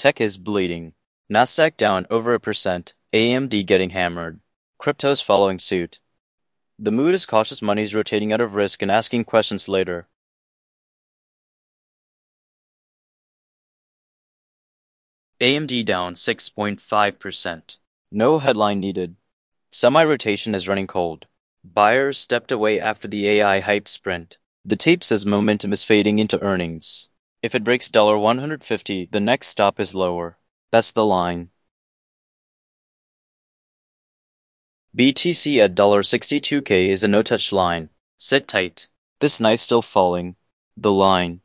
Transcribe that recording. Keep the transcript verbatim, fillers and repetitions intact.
Tech is bleeding. Nasdaq down over a percent, A M D getting hammered. Crypto's following suit. The mood is cautious, money's rotating out of risk and asking questions later. A M D down six point five percent. No headline needed. Semi-rotation is running cold. Buyers stepped away after the A I hype sprint. The tape says momentum is fading into earnings. If it breaks one hundred fifty, the next stop is lower. That's the line. B T C at sixty-two K is a no-touch line. Sit tight. This knife's still falling. The line.